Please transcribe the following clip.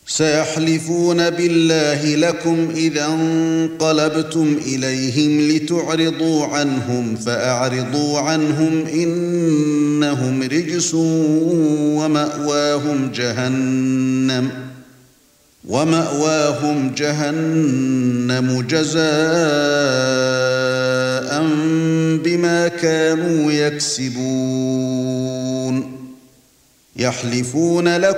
سيحلفون بالله لكم إذا انقلبتم إليهم لتعرضوا عنهم فأعرضوا عنهم إنهم رجس ومأواهم جهنم جزاء بما كانوا يكسبون. يحلفون لكم